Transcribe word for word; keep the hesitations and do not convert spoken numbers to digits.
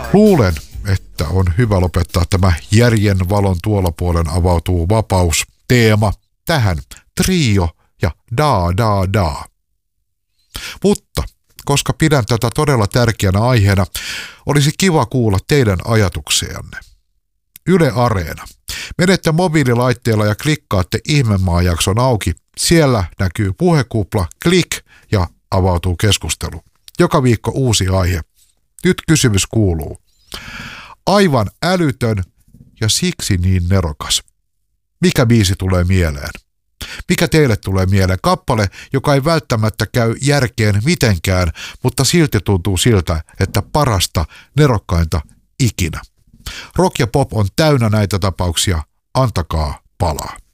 Luulen, että on hyvä lopettaa tämä järjen valon tuolla puolen avautuu vapaus teema tähän trio ja daa daa daa. Mutta koska pidän tätä todella tärkeänä aiheena, olisi kiva kuulla teidän ajatuksianne. Yle Areena. Menette mobiililaitteella ja klikkaatte Ihmemaa-jakson auki. Siellä näkyy puhekupla, klik ja avautuu keskustelu. Joka viikko uusi aihe. Nyt kysymys kuuluu. Aivan älytön ja siksi niin nerokas. Mikä biisi tulee mieleen? Mikä teille tulee mieleen? Kappale, joka ei välttämättä käy järkeen mitenkään, mutta silti tuntuu siltä, että parasta, nerokkainta ikinä. Rock ja pop on täynnä näitä tapauksia. Antakaa palaa.